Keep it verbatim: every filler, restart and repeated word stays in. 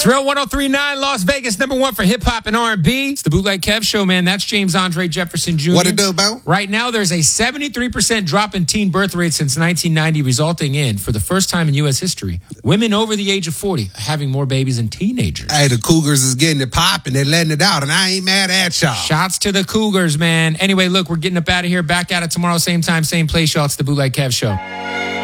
Thrill one oh three point nine, Las Vegas, number one for hip-hop and R and B. It's the Bootleg Kev Show, man. That's James Andre Jefferson Junior What it do, Bo? Right now, there's a seventy-three percent drop in teen birth rate since nineteen ninety, resulting in, for the first time in U S history, women over the age of forty having more babies than teenagers. Hey, the Cougars is getting it popping. They're letting it out, and I ain't mad at y'all. Shots to the Cougars, man. Anyway, look, we're getting up out of here. Back at it tomorrow, same time, same place, y'all. It's the Bootleg Kev Show.